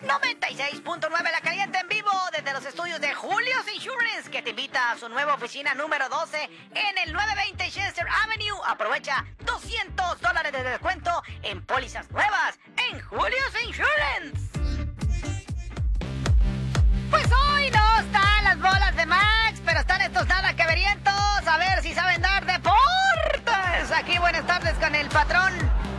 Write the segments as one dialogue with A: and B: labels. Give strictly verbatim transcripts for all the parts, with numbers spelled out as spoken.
A: noventa y seis punto nueve La Caliente en vivo desde los estudios de Julio's Insurance, que te invita a su nueva oficina número doce en el novecientos veinte Chester Avenue. Aprovecha doscientos dólares de descuento en pólizas nuevas en Julio's Insurance. Pues hoy no están las bolas de Max, pero están estos nada que verientos. A ver si saben dar deportes. Aquí buenas tardes con el patrón.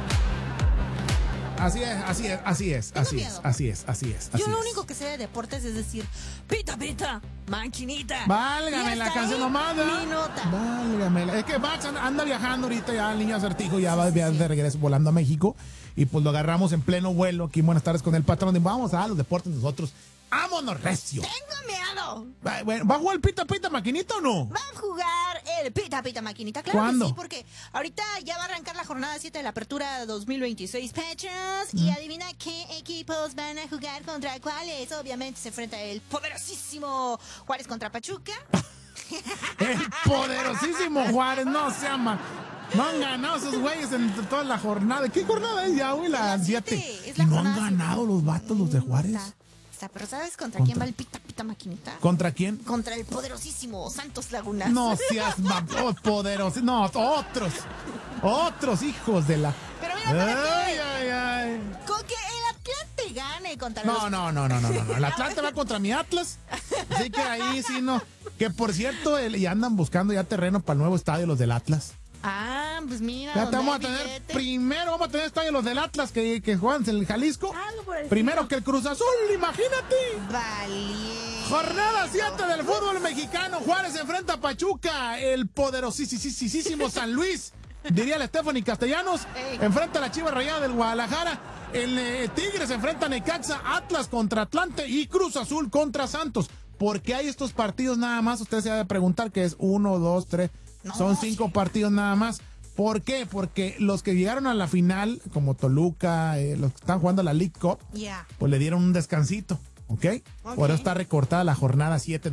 B: Así es, así es, así es,
C: Tengo
B: así
C: miedo.
B: es, así es, así es.
C: Yo
B: así
C: lo
B: es.
C: único que sé de deportes es decir, pita, pita, maquinita.
B: Válgame
C: Y
B: la
C: hasta
B: canción
C: ahí,
B: nomás, ¿verdad?
C: mi nota.
B: Válgame. la- Es que Max anda- anda viajando ahorita ya, el niño acertijo ya va de de regreso volando a México. Y pues lo agarramos en pleno vuelo aquí en Buenas Tardes con el patrón. Y vamos a los deportes nosotros. ¡Vámonos, recio!
C: Tengo miedo.
B: Va, bueno, ¿va a jugar el pita pita maquinita o no?
C: Va a jugar el pita, pita, maquinita. Claro
B: ¿Cuándo?
C: que sí, porque ahorita ya va a arrancar la jornada siete de la apertura dos mil veintiséis Pechas. Y adivina qué equipos van a jugar contra cuáles. Obviamente se enfrenta el poderosísimo Juárez contra Pachuca.
B: El poderosísimo Juárez, no se ama. No han ganado esos güeyes en toda la jornada. ¿Qué jornada es ya, güey? La
C: La
B: siete.
C: siete, es
B: Y
C: la
B: no han
C: jornada
B: ganado
C: siete.
B: los vatos, los de Juárez.
C: Está, está, pero ¿sabes contra,
B: Contra-
C: quién va el pita, pita, maquinita?
B: ¿Contra quién?
C: Contra el poderosísimo Santos Laguna.
B: No seas ma- oh, poderoso. No, otros. Otros hijos de la.
C: Pero mira, para
B: Ay,
C: que,
B: ay, ay.
C: con que el Atlante gane contra
B: No,
C: los...
B: no, no, no, no, no. El Atlante va contra mi Atlas. Así que ahí sí no. Que por cierto, el- y andan buscando ya terreno para el nuevo estadio los del Atlas.
C: Ah, pues mira.
B: Ya te
C: donde
B: vamos a
C: hay
B: tener,
C: billete.
B: primero vamos a tener estadio los del Atlas que, que juegan en el Jalisco.
C: Algo por el
B: Primero
C: estilo.
B: que el Cruz Azul, imagínate.
C: Valiente.
B: Jornada siete del fútbol mexicano. Juárez enfrenta a Pachuca. El poderosísimo San Luis, diría la Stephanie Castellanos,
C: Ey.
B: enfrenta a la Chivas Rayadas del Guadalajara. El eh, Tigres enfrenta a Necaxa, Atlas contra Atlante y Cruz Azul contra Santos. ¿Por qué hay estos partidos nada más? Usted se ha de preguntar que es uno, dos, tres.
C: No,
B: Son cinco
C: sí.
B: partidos nada más. ¿Por qué? Porque los que llegaron a la final, como Toluca, eh, los que están jugando la League Cup,
C: Ya.
B: pues le dieron un descansito, ¿ok?
C: Ok.
B: Por eso está recortada la jornada siete.